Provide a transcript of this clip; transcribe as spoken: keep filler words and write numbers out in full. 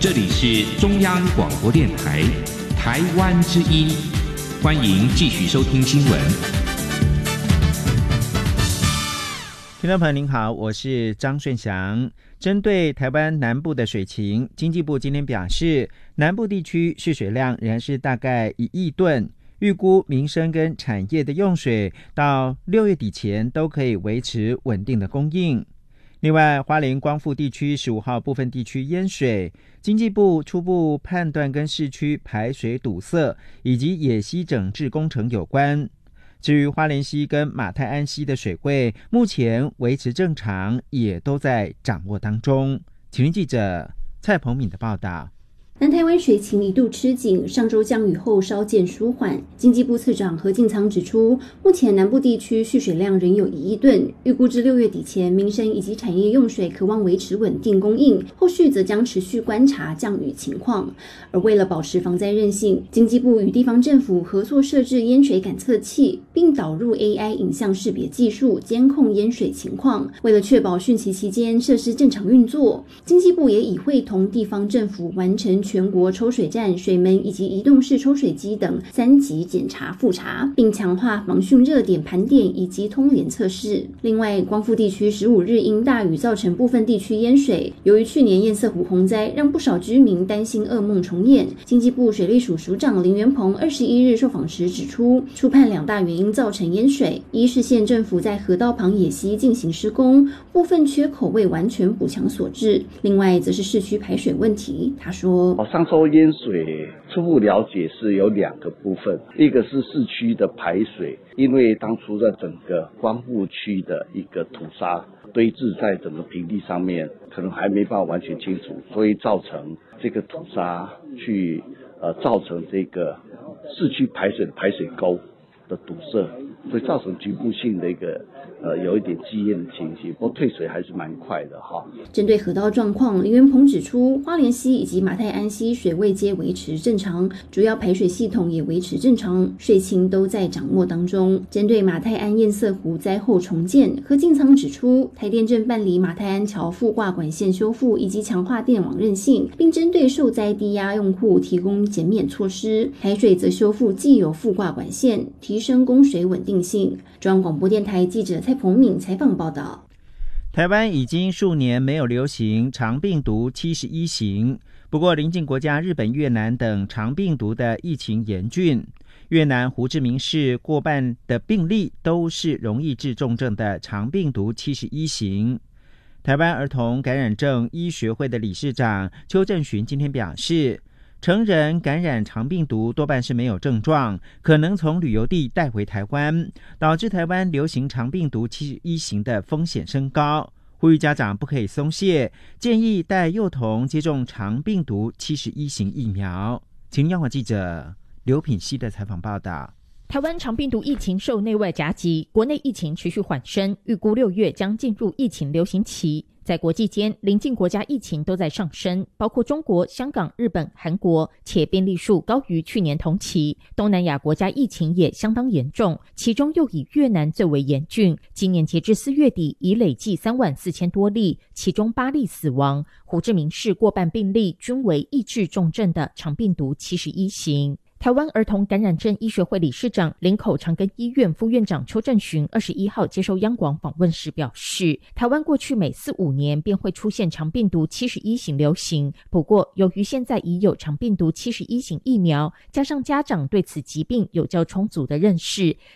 这里是中央广播电台台湾之音，欢迎继续收听新闻。 听众朋友您好，我是张顺祥。针对台湾南部的水情，经济部今天表示，南部地区蓄水量仍然是大概一亿吨，预估民生跟产业的用水到六月底前都可以维持稳定的供应。另外，花莲光复地区十五号部分地区淹水，经济部初步判断跟市区排水堵塞以及野溪整治工程有关。至于花莲溪跟马太安溪的水位，目前维持正常，也都在掌握当中。请听记者蔡鹏敏的报道。 南台湾水情一度吃紧，上周降雨后稍见舒缓。经济部次长何敬仓指出，目前南部地区蓄水量仍有一亿吨，预估至六月底前，民生以及产业用水可望维持稳定供应，后续则将持续观察降雨情况。而为了保持防灾韧性，经济部与地方政府合作设置淹水感测器，并导入 A I 影像识别技术监控淹水情况。为了确保汛期期间设施正常运作，经济部也已会同地方政府完成全国抽水站、水门以及移动式抽水机等三级检查复查，并强化防汛热点盘点以及通联测试。另外，光复地区十五日因大雨造成部分地区淹水，由于去年堰塞湖洪灾让不少居民担心噩梦重演，经济部水利署署长林元鹏二十一日受访时指出，初判两大原因造成淹水：一是县政府在河道旁野溪进行施工，部分缺口未完全补强所致；另外则是市区排水问题。他说， 上周淹水初步了解是有两个部分，一个是市区的排水，因为当初在整个光复区的一个土沙堆置在整个平地上面，可能还没办法完全清除，所以造成这个土沙去呃造成这个市区排水的排水沟的堵塞，所以造成局部性的一个呃有一点积淹的情形，不过退水还是蛮快的哈。 针对河道状况，林元鹏指出，花莲溪以及马太安溪水位皆维持正常，主要排水系统也维持正常，水情都在掌握当中。针对马太安堰塞湖灾后重建，何敬仓指出，台电正办理马太安桥附挂管线修复以及强化电网韧性，并针对受灾低压用户提供减免措施。台水则修复既有附挂管线，提升供水稳定性。中央广播电台记者蔡鹏敏采访报道。 台湾已经数年没有流行肠病毒七十一型，不过邻近国家日本、越南等肠病毒的疫情严峻。越南胡志明市过半的病例都是容易致重症的肠病毒七十一型。台湾儿童感染症医学会的理事长邱正寻今天表示，成人感染肠病毒多半是没有症状，可能从旅游地带回台湾，导致台湾流行肠病毒七十一型的风险升高。呼吁家长不可以松懈，建议带幼童接种肠病毒七十一型疫苗。请央广记者刘品希的采访报道。 台湾肠病毒疫情受内外夹击，国内疫情持续缓升，预估六月将进入疫情流行期。在国际间，邻近国家疫情都在上升，包括中国、香港、日本、韩国，且病例数高于去年同期。东南亚国家疫情也相当严重，其中又以越南最为严峻。今年截至四月底，已累计三万四千多例，其中八例死亡。胡志明市过半病例均为易致重症的肠病毒七十一型。台湾儿童感染症医学会理事长、林口长庚医院副院长邱正寻二十一号接受央广访问时表示，台湾过去每四五年便会出现肠病毒七十一型流行，不过由于现在已有肠病毒七十一型疫苗，加上家长对此疾病有较充足的认识，